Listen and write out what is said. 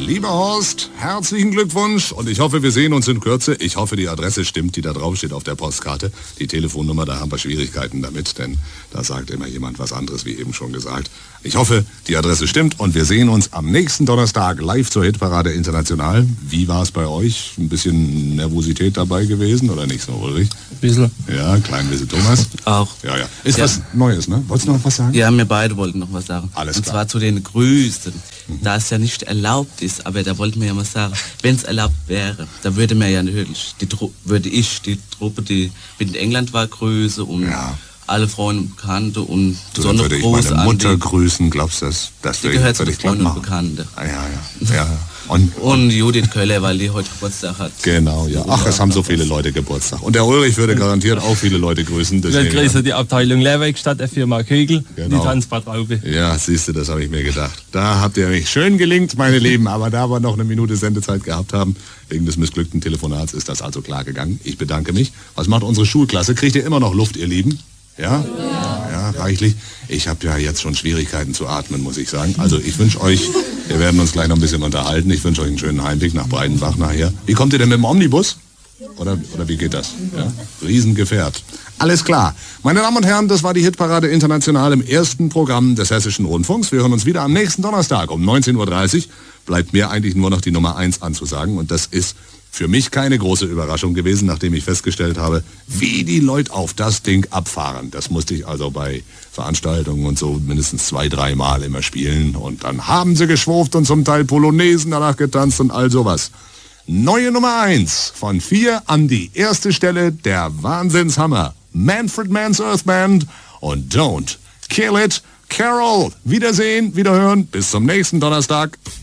Lieber Horst, herzlichen Glückwunsch und ich hoffe, wir sehen uns in Kürze. Ich hoffe, die Adresse stimmt, die da drauf steht auf der Postkarte. Die Telefonnummer, da haben wir Schwierigkeiten damit, denn da sagt immer jemand was anderes, wie eben schon gesagt. Ich hoffe, die Adresse stimmt und wir sehen uns am nächsten Donnerstag live zur Hitparade International. Wie war es bei euch? Ein bisschen Nervosität dabei gewesen oder nicht so, Ulrich? Ein bisschen. Ja, klein bisschen Thomas. Auch. Ja. Ist ja was Neues, ne? Wolltest du noch was sagen? Ja, wir beide wollten noch was sagen. Alles und klar. zwar zu den Grüßen. Da es ja nicht erlaubt ist, aber da wollten wir ja mal sagen, wenn es erlaubt wäre, da würde man ja natürlich die Truppe, die in England war, grüßen und alle Freunde und Bekannte und besonders würde ich groß meine Mutter an grüßen, glaubst du das? Das die gehört zu den Freunden und Bekannten. Ja. Und Judith Köller, weil die heute Geburtstag hat. Genau, ja. Ach, es haben so viele Leute Geburtstag. Und der Ulrich würde garantiert auch viele Leute grüßen. Ich grüße die Abteilung Lehrwerkstatt der Firma Kögel, die Tanzbadtraube. Ja, siehst du, das habe ich mir gedacht. Da habt ihr mich schön gelingt, meine Lieben. Aber da wir noch eine Minute Sendezeit gehabt haben, wegen des missglückten Telefonats, ist das also klar gegangen. Ich bedanke mich. Was macht unsere Schulklasse? Kriegt ihr immer noch Luft, ihr Lieben? Ja, reichlich. Ich habe ja jetzt schon Schwierigkeiten zu atmen, muss ich sagen. Also ich wünsche euch, wir werden uns gleich noch ein bisschen unterhalten. Ich wünsche euch einen schönen Heimweg nach Breidenbach nachher. Wie kommt ihr denn mit dem Omnibus? Oder wie geht das? Ja? Riesengefährt. Alles klar. Meine Damen und Herren, das war die Hitparade International im ersten Programm des Hessischen Rundfunks. Wir hören uns wieder am nächsten Donnerstag um 19.30 Uhr. Bleibt mir eigentlich nur noch die Nummer 1 anzusagen. Und das ist für mich keine große Überraschung gewesen, nachdem ich festgestellt habe, wie die Leute auf das Ding abfahren. Das musste ich also bei Veranstaltungen und so mindestens 2-3 Mal immer spielen. Und dann haben sie geschwurft und zum Teil Polonaisen danach getanzt und all sowas. Neue Nummer 1 von 4 an die erste Stelle, der Wahnsinnshammer. Manfred Mann's Earth Band und Don't Kill It, Carol. Wiedersehen, wiederhören, bis zum nächsten Donnerstag.